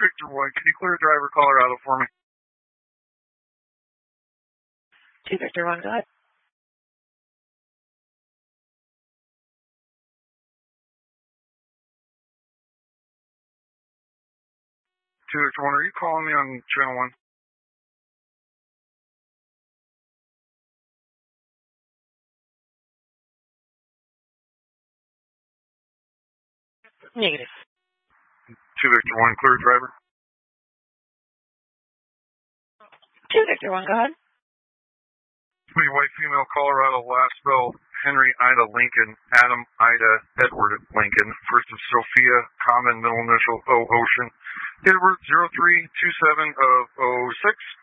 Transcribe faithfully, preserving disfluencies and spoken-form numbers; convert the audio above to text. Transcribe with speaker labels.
Speaker 1: Victor one, can you clear driver Colorado for me?
Speaker 2: two Victor one, go ahead.
Speaker 1: two Victor one, are you calling me on channel one?
Speaker 2: Negative.
Speaker 1: two Victor one, clear driver.
Speaker 2: two Victor one, go ahead.
Speaker 1: Three white female Colorado last spell Henry Ida Lincoln Adam Ida Edward Lincoln first of Sophia common middle initial O Ocean date of birth zero three two seven of oh six